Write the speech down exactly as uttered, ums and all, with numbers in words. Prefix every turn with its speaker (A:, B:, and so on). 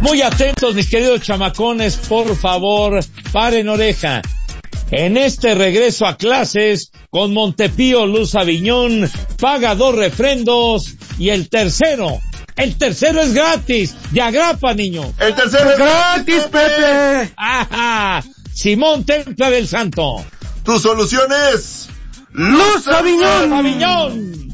A: Muy atentos, mis queridos chamacones, por favor, paren oreja. En este regreso a clases, con Montepío Luz Aviñón, paga dos refrendos y el tercero, el tercero es gratis. De agrapa, niño.
B: El tercero es gratis, Pepe.
A: Ajá. Simón Templa del Santo.
B: Tu solución es
C: Luz Aviñón.
A: Aviñón.